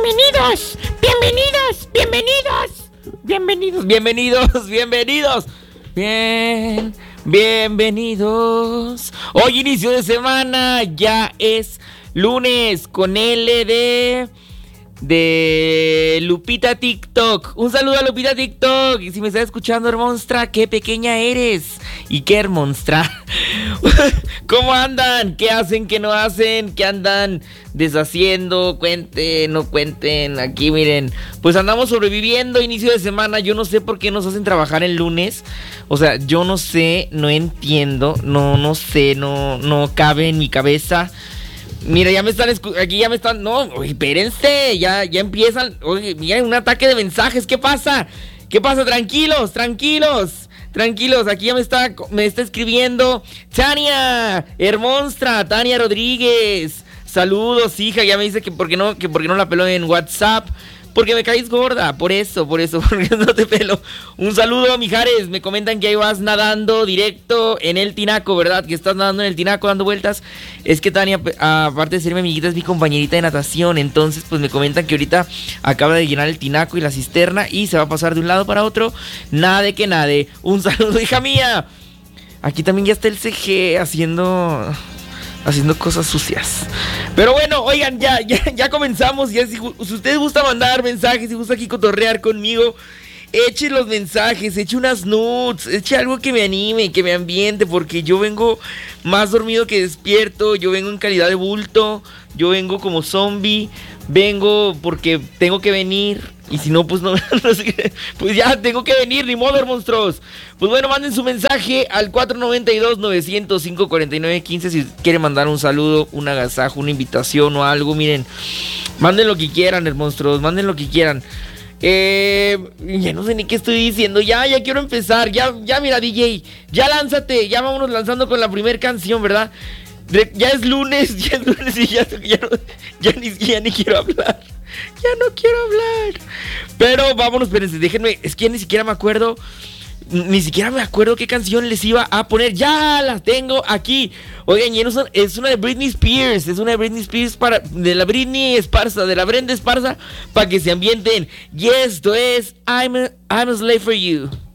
Bienvenidos, bienvenidos, bienvenidos, bienvenidos, bienvenidos, bienvenidos. Hoy inicio de semana, ya es lunes con L de Lupita TikTok. Un saludo a Lupita TikTok. Y si me estás escuchando, hermonstra, qué pequeña eres. Y qué hermonstra. ¿Cómo andan? ¿Qué hacen? ¿Qué no hacen? ¿Qué andan deshaciendo? Cuenten, no cuenten. Aquí miren, pues andamos sobreviviendo. Inicio de semana. Yo no sé por qué nos hacen trabajar el lunes. O sea, yo no sé, no entiendo. No sé, no cabe en mi cabeza. Mira, ya me están aquí ya me están. No, oye, espérense, ya empiezan. Oye, mira, un ataque de mensajes. ¿Qué pasa? ¿Qué pasa? Tranquilos. Aquí ya me está escribiendo Tania Hermonstra, Tania Rodríguez. Saludos, hija. Ya me dice que por qué no la peló en WhatsApp. Porque me caís gorda, por eso, porque no te pelo. Un saludo, Mijares, me comentan que ahí vas nadando directo en el tinaco, ¿verdad? Que estás nadando en el tinaco dando vueltas. Es que Tania, aparte de ser mi amiguita, es mi compañerita de natación. Entonces, pues me comentan que ahorita acaba de llenar el tinaco y la cisterna y se va a pasar de un lado para otro. Nada de que nade. Un saludo, hija mía. Aquí también ya está el CG haciendo cosas sucias. Pero bueno, oigan, ya comenzamos. Ya, si ustedes gusta mandar mensajes, si gusta aquí cotorrear conmigo, eche los mensajes, eche unas nudes, eche algo que me anime, que me ambiente, porque yo vengo más dormido que despierto, yo vengo en calidad de bulto, yo vengo como zombie, vengo porque tengo que venir. Y si no, pues no sé qué, pues ya tengo que venir, ni modo, monstruos. Pues bueno, manden su mensaje al 492-905-4915 si quieren mandar un saludo, un agasajo, una invitación o algo. Miren, manden lo que quieran, monstruos, manden lo que quieran. Ya no sé ni qué estoy diciendo. Ya quiero empezar. Ya mira, DJ, ya lánzate. Ya vámonos lanzando con la primera canción, ¿verdad? Ya es lunes y ya ni quiero hablar. Ya no quiero hablar. Pero vámonos, espérense, déjenme. Es que ni siquiera me acuerdo qué canción les iba a poner. Ya las tengo aquí. Oigan, es una de Britney Spears. Es una de Britney Spears de la Britney Esparza, de la Brenda Esparza, para que se ambienten. Y esto es I'm a Slave for You.